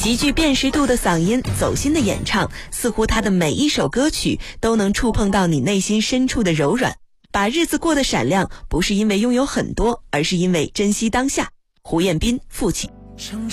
极具辨识度的嗓音，走心的演唱，似乎他的每一首歌曲都能触碰到你内心深处的柔软。把日子过得闪亮，不是因为拥有很多，而是因为珍惜当下。胡彦斌，父亲。